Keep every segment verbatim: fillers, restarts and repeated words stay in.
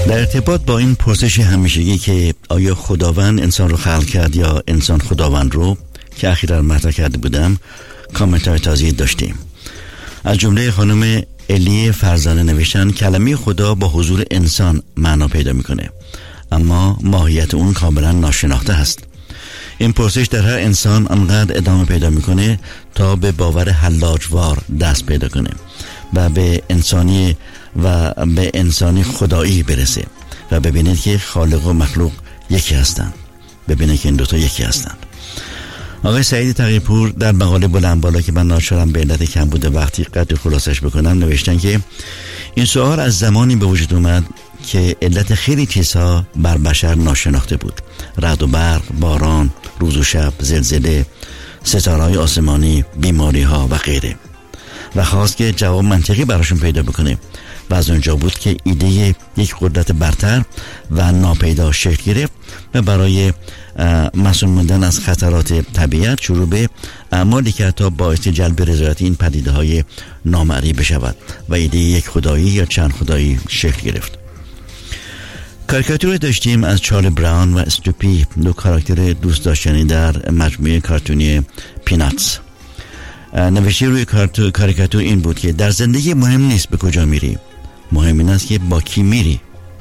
در ارتباط با این پرسش همیشگی که آیا خداوند انسان رو خلق کرد یا انسان خداوند رو، که اخیراً مطرح کرده بودم، کامنت های تازی داشتیم. از جمله خانم الی فرزانه نوشتن کلمه خدا با حضور انسان معنا پیدا میکنه، اما ماهیت اون کاملا ناشناخته هست. این پرسش در هر انسان انقدر ادامه پیدا میکنه تا به باور حلاجوار دست پیدا کنه و به انسانی و به انسانی خدایی برسه و ببینید که خالق و مخلوق یکی هستند. ببینید که این دوتا یکی هستند. آقای سعید تقی‌پور در مقاله بلند بالا که من ناچارم به علت کم بوده وقتی قدر خلاصش بکنم نوشتن که این سوال از زمانی به وجود اومد که علت خیلی چیزها بر بشر ناشناخته بود: رعد و برق، باران، روز و شب، زلزله، ستاره‌های آسمانی، بیماری‌ها و غیره، و خواست که جواب منطقی براشون پیدا بکنه و از اونجا بود که ایده یک قدرت برتر و ناپیدا شکل گرفت و برای مسئول موندن از خطرات طبیعت شروع به اعمالی که حتی باعث جلب رضایت این پدیده‌های نامرئی بشود و ایده یک خدایی یا چند خدایی شکل گرفت. کاریکاتور داشتیم از چارلی براون و استوپی، دو کاراکتر دوست داشتنی در مجموعه کارتونی پیناتس. نوشته روی کاریکاتور این بود که در زندگی مهم نیست به کجا میری، مهم این است که با کی میری.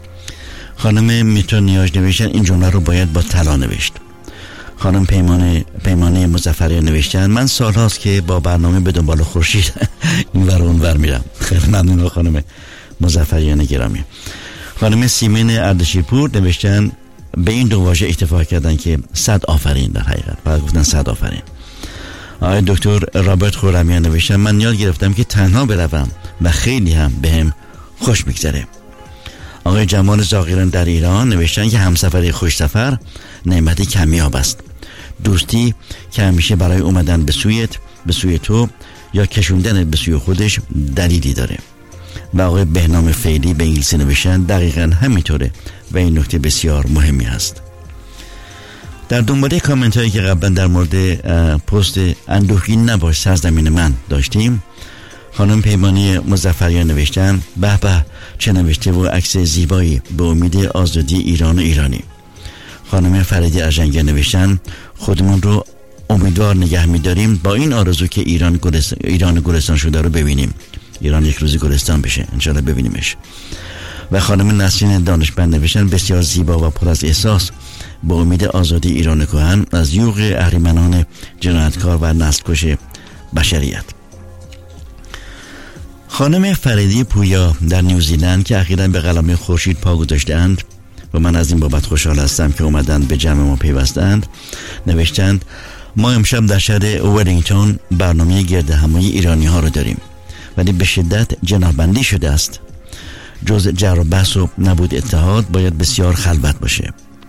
خانم میترا نیاز نوشتن این جمله رو باید با طلا نوشت. خانم پیمانه پیمانه مظفریان نوشتن من سالهاست که با برنامه به دنبال خورشید این ور اون ور میرم. خیلی ممنون خانم مظفریان گرامی. خانم سیمین اردشیرپور نوشتن به این دو واژه اکتفا کردن که صد آفرین، در حقیقت فقط گفتن صد آفرین. آقای دکتر رابرت خرمیان نوشتن من یاد گرفتم که تنها بروم و خیلی هم بهم خوش میگذره. آقای جمال زاغران در ایران نوشتن که همسفری خوش سفر نعمتی کمیاب است. دوستی که همیشه برای اومدن به سویت به سوی تو یا کشوندن به سوی خودش دلیلی داره. و آقای بهنام فعلی به انگلیسی نوشتن دقیقاً همینطوره و این نکته بسیار مهمی است. در دنباله کامنت هایی که قبلا در مورد پست اندوهگین نباش سرزمین من داشتیم، خانم پیمانی مظفریان نوشتن به به چه نوشته و عکس زیبایی، به امید آزادی ایران و ایرانی. خانم فریدی ارجنگی نوشتن خودمون رو امیدوار نگه می‌داریم با این آرزو که ایران گلستان ایران گلستان شده رو ببینیم، ایران یک روزی گلستان بشه انشالله ببینیمش. و خانم نسرین دانشمند نوشتن بسیار زیبا و پر از احساس، با امید آزادی ایران کهن از یوغ اهریمنان جنایتکار و نسل‌کش بشریت. خانم فریدی پویا در نیوزیلند که اخیراً به قلمه خورشید پا گذاشتند و من از این بابت خوشحال هستم که اومدن به جمع ما پیوستند، نوشتند ما امشب در شهر ولینگتون برنامه گرد همایی ایرانی ها رو داریم، ولی به شدت جناح‌بندی شده است. جز جر و بحث و نبود اتحاد باید بسیار خلوت باشه.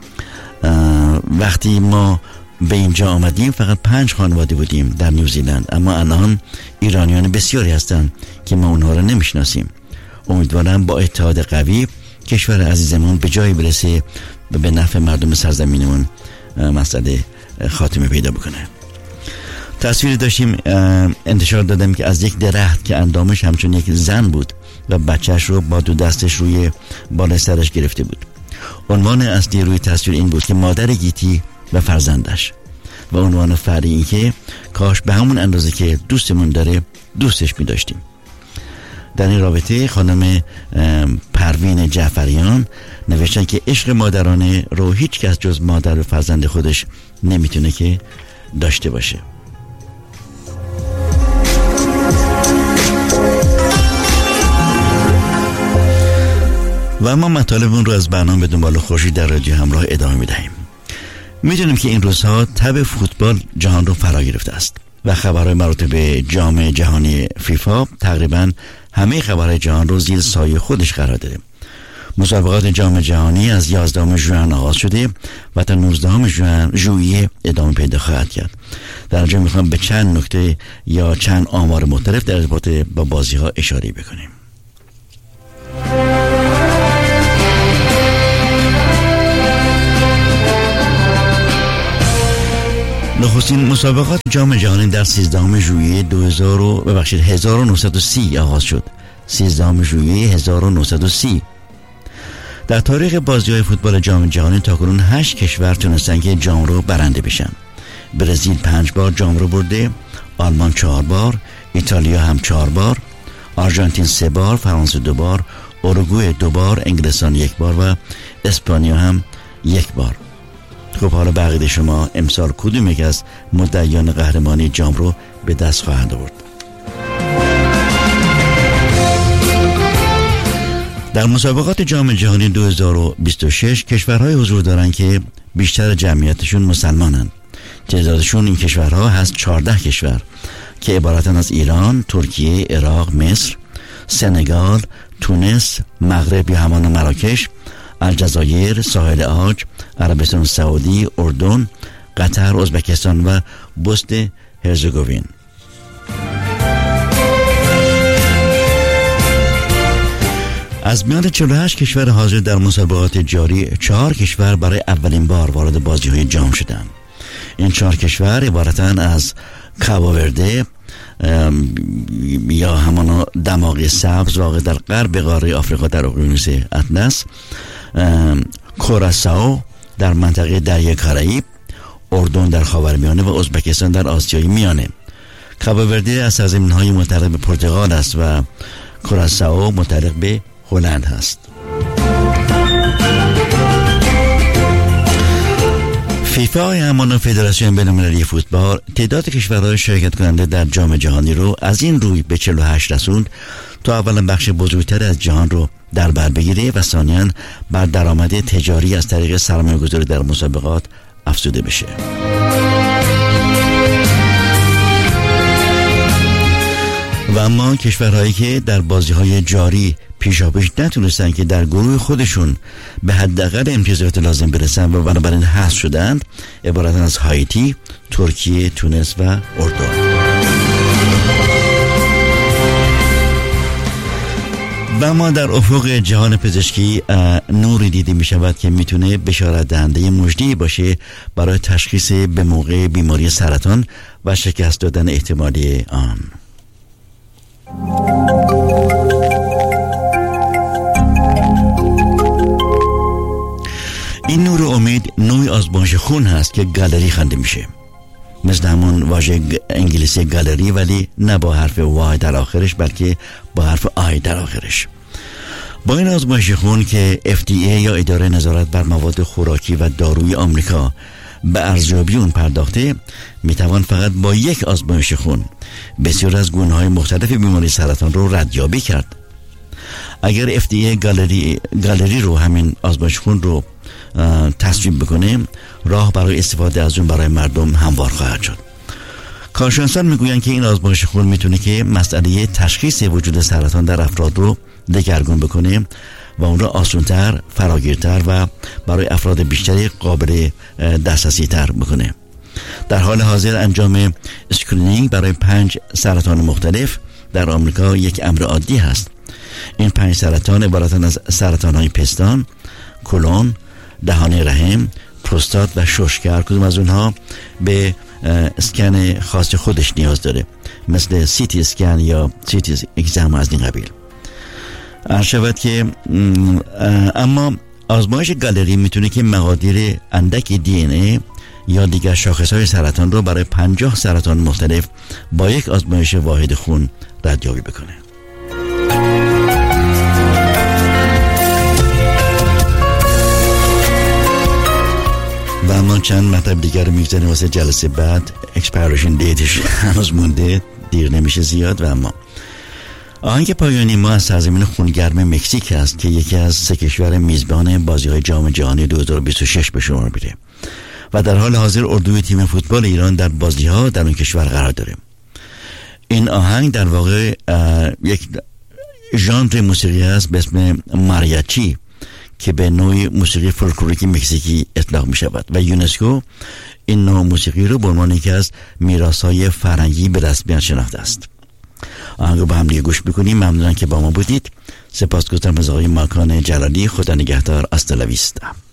وقتی ما به اینجا آمدیم فقط پنج خانواده بودیم در نیوزیلند، اما الان ایرانیان بسیاری هستند که ما اونها رو نمیشناسیم. امیدوارم با اتحاد قوی کشور عزیزمون به جایی برسه و به نفع مردم سرزمینمون مسئله خاتمه پیدا بکنه. تصویری داشتیم انتشار دادم که از یک درخت که اندامش همچون یک زن بود و بچهش رو با دو دستش روی بالای سرش گرفته بود. عنوان اصلی روی تصویر این بود که مادر گیتی و فرزندش، و عنوان فرعی این که کاش به همون اندازه که دوستمون داره دوستش می داشتیم. در این رابطه خانم پروین جعفریان نوشتن که عشق مادرانه رو هیچ کس جز مادر و فرزند خودش نمیتونه که داشته باشه. و ما مطالبمون رو از برنامه به دنبال خورشید در رادیو همراه ادامه میدهیم. میدونیم که این روزها تب فوتبال جهان رو فرا گرفته است و خبرهای مربوط به جام جهانی فیفا تقریبا همه خبرهای جهان رو زیر سایه خودش قرار داده. مسابقات جام جهانی از یازدهم ژوئن آغاز شده و تا نوزدهم ژوئیه ادامه پیدا خواهد کرد. در اینجا میخوام به چند نکته یا چند آمار مختلف در ارتباط با بازی ها اشاره بکنیم. نخستین مسابقات جام جهانی در سیزدهم ژوئیه دو هزار و ببخشید هزار و نهصد و سی آغاز شد. سیزدهم ژوئیه هزار و نهصد و سی. در تاریخ بازی‌های فوتبال جام جهانی تاکنون هشت کشور تونستن که جام رو برنده بشن. برزیل پنج بار جام رو برده، آلمان چهار بار، ایتالیا هم چهار بار، آرژانتین سه بار، فرانسه دو بار، اوروگوئه دو بار، انگلستان یک بار و اسپانیا هم یک بار. خب حالا بقیه شما امسال کدوم یک از مدعیان قهرمانی جام رو به دست خواهند آورد؟ در مسابقات جام جهانی دو هزار و بیست و شش کشورهای حضور دارن که بیشتر جمعیتشون مسلمانن. تعدادشون این کشورها هست چهارده کشور که عبارتن از ایران، ترکیه، عراق، مصر، سنگال، تونس، مغرب یا همان مراکش، الجزایر، ساحل عاج، عربستان سعودی، اردن، قطر، ازبکستان و بوسنه هرزگوین. از میان چهل و هشت کشور حاضر در مسابقات جاری، چهار کشور برای اولین بار وارد بازی‌های جام شدند. این چهار کشور عبارتند از کابوورده یا همان دماغ سبز واقع در غرب قاره آفریقا در اقیانوس اطلس، کوراسائو در منطقه دریای کارائیب، اردن در خاورمیانه و ازبکستان در آسیای میانه. کابوورده از سرزمین‌های متعلق به پرتغال است و کوراسائو متعلق به هلند هست. فیفا یا همان فدراسیون بین‌المللی فوتبال تعداد کشورهای شرکت کننده در جام جهانی رو از این روی به چهل و هشت رسوند تا اولا بخش بزرگتر از جهان رو در بر بگیره و ثانیاً بر درآمد تجاری از طریق سرمایه‌گذاری در مسابقات افزوده بشه. و اما کشورهایی که در بازی‌های جاری پیشاپیش نتونستن که در گروه خودشون به حداقل امتیازات لازم برسن و بنابراین حذف شدند عبارتن از هایتی، ترکیه، تونس و اردن. و اما در افق جهان پزشکی نوری دیده می شود که میتونه بشارت دهنده مژده‌ای باشه برای تشخیص به موقع بیماری سرطان و شکست دادن احتمالی آن. این نور امید نوعی آزمایش خون هست که گالری خوانده میشه، مثل همون واژه انگلیسی گالری، ولی نه با حرف وای در آخرش بلکه با حرف آی در آخرش. با این آزمایش خون که اف دی ای یا اداره نظارت بر مواد خوراکی و دارویی آمریکا به ارزیابی اون پرداخته، میتوان فقط با یک آزمایش خون بسیار از گونه‌های مختلف بیماری سرطان رو ردیابی کرد. اگر اف دی ای گالری گالری رو همین آزمایش خون رو تصویب بکنه، راه برای استفاده از اون برای مردم هموار خواهد شد. کارشناسان میگویند که این آزمایش خون میتونه که مسئله تشخیص وجود سرطان در افراد رو دگرگون بکنه و اون را آسان‌تر، فراگیرتر و برای افراد بیشتری قابل دسترسی تر بکنه. در حال حاضر انجام اسکرینینگ برای پنج سرطان مختلف در آمریکا یک امر عادی هست. این پنج سرطان عبارتند از سرطان‌های پستان، کلون، دهانه رحم، پروستات و شش، هر کدوم از اونها به اسکن خاص خودش نیاز داره، مثل سی تی اسکن یا سی تی اگزم از این قبیل. عرض شود که اما آزمایش گالری میتونه که مقادیر اندک دی ان ای یا دیگر شاخصهای سرطان رو برای پنجاه سرطان مختلف با یک آزمایش واحد خون ردیابی بکنه. و اما چند مطلب دیگر میگذاریم واسه جلسه بعد. اکسپایرشن دیتش هنوز مونده، دیر نمیشه زیاد. و اما آهنگ پایانی ما از سرزمین خونگرم مکزیک است که یکی از سه کشور میزبان بازی‌های جام جهانی دو هزار و بیست و شش به شمار میره و در حال حاضر اردوی تیم فوتبال ایران در بازی‌ها در اون کشور قرار داره. این آهنگ در واقع یک ژانر موسیقی است به اسم ماریاچی که به نوعی موسیقی فولکلوریک مکزیکی اطلاق می شود و یونسکو این نوع موسیقی رو به عنوان یکی از میراث‌های فرهنگی به رسمیت شناخته است. آهنگ رو با هم دیگه گوش بکنیم. ممنونم که با ما بودید. سپاسگزارم از آقای ماکان جلالی. خدا نگهدار. هاستا لا ویستا.